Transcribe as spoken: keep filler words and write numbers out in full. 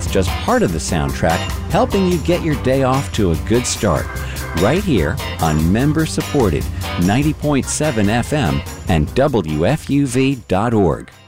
just part of the soundtrack, helping you get your day off to a good start. Right here on member-supported ninety point seven F M and W F U V dot org.